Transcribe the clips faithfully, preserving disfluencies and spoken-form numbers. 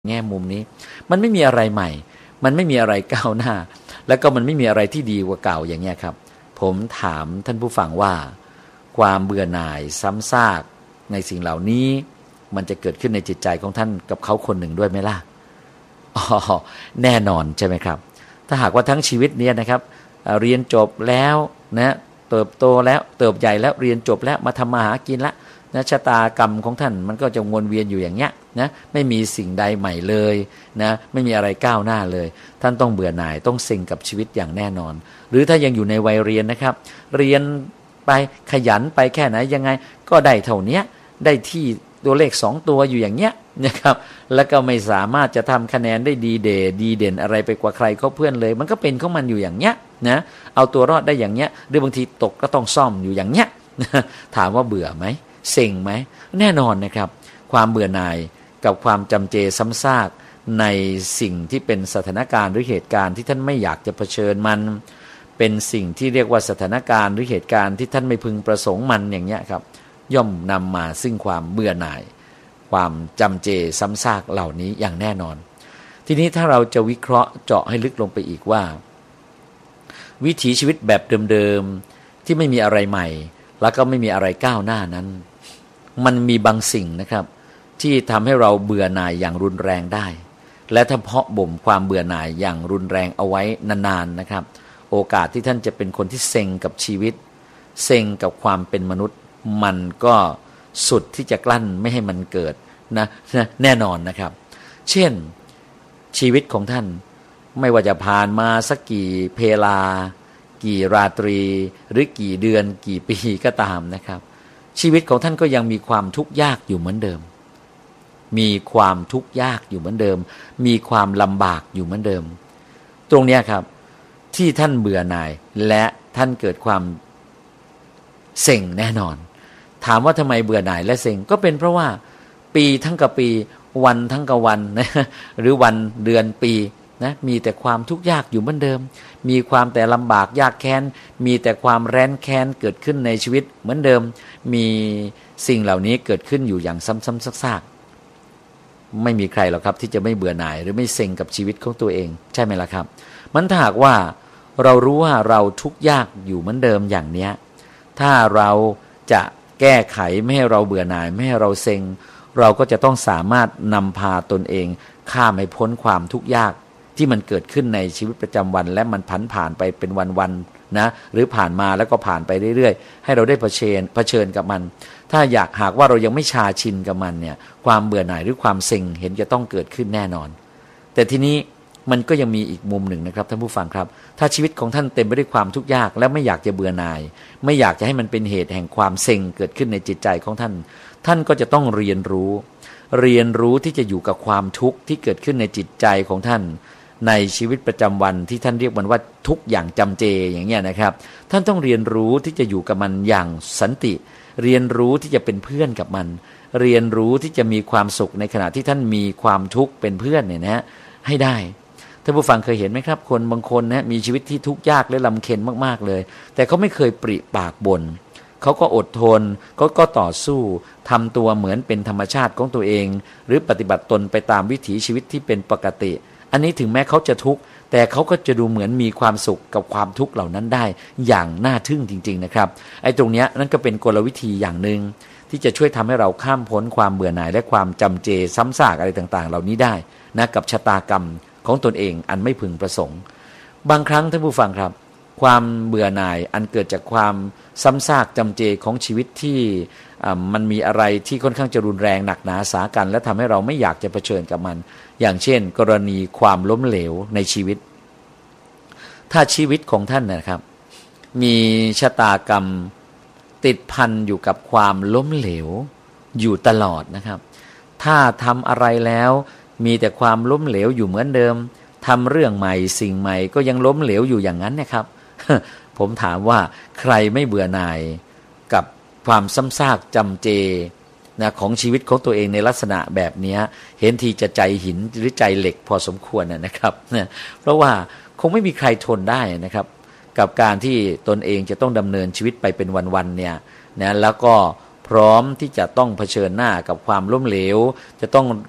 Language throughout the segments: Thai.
แง่มุมนี้มันไม่มีอะไรใหม่มันไม่มีอะไรก้าวหน้าแล้วก็มันไม่มีอะไรที่ดีกว่าเก่าอย่างเงี้ยครับผมถามท่านผู้ฟังว่าความเบื่อหน่ายซ้ำซากในสิ่งเหล่านี้มันจะเกิดขึ้นในจิตใจของท่านกับเขาคนหนึ่งด้วยไหมล่ะอ๋อแน่นอนใช่ไหมครับถ้าหากว่าทั้งชีวิตนี้นะครับเรียนจบแล้วนะเติบโตแล้วเติบใหญ่แล้วเรียนจบแล้วมาทำมาหากินแล้วนะชะตากรรมของท่านมันก็จะวนเวียนอยู่อย่างเงี้ยนะไม่มีสิ่งใดใหม่เลยนะไม่มีอะไรก้าวหน้าเลยท่านต้องเบื่อหน่ายต้องเซ็งกับชีวิตอย่างแน่นอนหรือถ้ายังอยู่ในวัยเรียนนะครับเรียนไปขยันไปแค่ไหนยังไงก็ได้เท่านี้ได้ที่ตัวเลขสองตัวอยู่อย่างเงี้ยนะครับแล้วก็ไม่สามารถจะทำคะแนนได้ดีเด่ดีเด่นอะไรไปกว่าใครเขาเพื่อนเลยมันก็เป็นของมันอยู่อย่างเงี้ยนะเอาตัวรอดได้อย่างเงี้ยหรือบางทีตกก็ต้องซ่อมอยู่อย่างเงี้ยถามว่าเบื่อไหมเซ็งไหมแน่นอนนะครับความเบื่อหน่ายกับความจำเจซ้ำซากในสิ่งที่เป็นสถานการณ์หรือเหตุการณ์ที่ท่านไม่อยากจะเผชิญมันเป็นสิ่งที่เรียกว่าสถานการณ์หรือเหตุการณ์ที่ท่านไม่พึงประสงค์มันอย่างเงี้ยครับย่อมนำมาซึ่งความเบื่อหน่ายความจำเจซ้ำซากเหล่านี้อย่างแน่นอนทีนี้ถ้าเราจะวิเคราะห์เจาะให้ลึกลงไปอีกว่าวิถีชีวิตแบบเดิมๆที่ไม่มีอะไรใหม่แล้วก็ไม่มีอะไรก้าวหน้านั้นมันมีบางสิ่งนะครับที่ทำให้เราเบื่อหน่ายอย่างรุนแรงได้และถ้าเพาะบ่มความเบื่อหน่ายอย่างรุนแรงเอาไว้นานๆนะครับโอกาสที่ท่านจะเป็นคนที่เซ็งกับชีวิตเซ็งกับความเป็นมนุษย์มันก็สุดที่จะกลั้นไม่ให้มันเกิดนะแน่นอนนะครับเช่นชีวิตของท่านไม่ว่าจะผ่านมาสักกี่เพลากี่ราตรีหรือกี่เดือนกี่ปีก็ตามนะครับชีวิตของท่านก็ยังมีความทุกข์ยากอยู่เหมือนเดิมมีความทุกข์ยากอยู่เหมือนเดิมมีความลำบากอยู่เหมือนเดิมตรงนี้ครับที่ท่านเบื่อหน่ายและท่านเกิดความเซ็งแน่นอนถามว่าทำไมเบื่อหน่ายและเซ็งก็เป็นเพราะว่าปีทั้งกับปีวันทั้งกับวันนะหรือวันเดือนปีนะมีแต่ความทุกข์ยากอยู่เหมือนเดิมมีความแต่ลำบากยากแค้นมีแต่ความแร้นแค้นเกิดขึ้นในชีวิตเหมือนเดิมมีสิ่งเหล่านี้เกิดขึ้นอยู่อย่างซ้ำๆซากๆไม่มีใครหรอกครับที่จะไม่เบื่อหน่ายหรือไม่เซ็งกับชีวิตของตัวเองใช่ไหมล่ะครับมันถ้าหากว่าเรารู้ว่าเราทุกข์ยากอยู่เหมือนเดิมอย่างเนี้ยถ้าเราจะแก้ไขไม่ให้เราเบื่อหน่ายไม่ให้เราเซ็งเราก็จะต้องสามารถนำพาตนเองข้ามให้พ้นความทุกข์ยากที่มันเกิดขึ้นในชีวิตประจำวันและมันผันผ่านไปเป็นวันๆนะหรือผ่านมาแล้วก็ผ่านไปเรื่อยๆให้เราได้เผชิญเผชิญกับมันถ้าอยากหากว่าเรายังไม่ชาชินกับมันเนี่ยความเบื่อหน่ายหรือความเซ็งเห็นจะต้องเกิดขึ้นแน่นอนแต่ทีนี้มันก็ยังมีอีกมุมหนึ่งนะครับท่านผู้ฟังครับถ้าชีวิตของท่านเต็มไปด้วยความทุกข์ยากและไม่อยากจะเบื่อหน่ายไม่อยากจะให้มันเป็นเหตุแห่งความเซ็งเกิดขึ้นในจิตใจของท่านท่านก็จะต้องเรียนรู้เรียนรู้ที่จะอยู่กับความทุกข์ที่เกิดขึ้นในจิตใจของท่านในชีวิตประจำวันที่ท่านเรียกมันว่าทุกอย่างจำเจอย่างเงี้ยนะครับท่านต้องเรียนรู้ที่จะอยู่กับมันอย่างสันติเรียนรู้ที่จะเป็นเพื่อนกับมันเรียนรู้ที่จะมีความสุขในขณะที่ท่านมีความทุกข์เป็นเพื่อนเนี่ยนะให้ได้ท่านผู้ฟังเคยเห็นไหมครับคนบางคนนะมีชีวิตที่ทุกข์ยากและลำเค็ญมากๆเลยแต่เขาไม่เคยปริปากบ่นเขาก็อดทนเขาก็ต่อสู้ทำตัวเหมือนเป็นธรรมชาติของตัวเองหรือปฏิบัติตนไปตามวิถีชีวิตที่เป็นปกติอันนี้ถึงแม้เขาจะทุกข์แต่เขาก็จะดูเหมือนมีความสุขกับความทุกข์เหล่านั้นได้อย่างน่าทึ่งจริงๆนะครับไอ้ตรงเนี้ยนั่นก็เป็นกลวิธีอย่างหนึ่งที่จะช่วยทำให้เราข้ามพ้นความเบื่อหน่ายและความจำเจซ้ำซากอะไรต่างๆเหล่านี้ได้นะกับชะตากรรมของตนเองอันไม่พึงประสงค์บางครั้งท่านผู้ฟังครับความเบื่อหน่ายอันเกิดจากความซ้ำซากจำเจของชีวิตที่มันมีอะไรที่ค่อนข้างจะรุนแรงหนักหนาสากันและทำให้เราไม่อยากจะเผชิญกับมันอย่างเช่นกรณีความล้มเหลวในชีวิตถ้าชีวิตของท่านนะครับมีชะตากรรมติดพันอยู่กับความล้มเหลวอยู่ตลอดนะครับถ้าทำอะไรแล้วมีแต่ความล้มเหลวอยู่เหมือนเดิมทำเรื่องใหม่สิ่งใหม่ก็ยังล้มเหลวอยู่อย่างนั้นนะครับ ผมถามว่าใครไม่เบื่อหน่ายกับความซ้ำซากจำเจนะของชีวิตของตัวเองในลักษณะแบบนี้เห็นทีจะใจหินหรือใจเหล็กพอสมควรนะครับนะเพราะว่าคงไม่มีใครทนได้นะครับกับการที่ตนเองจะต้องดำเนินชีวิตไปเป็นวันๆเนี่ยนะแล้วก็พร้อมที่จะต้องเผชิญหน้ากับความล้มเหลวจะต้อง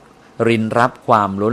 รินรับความล้น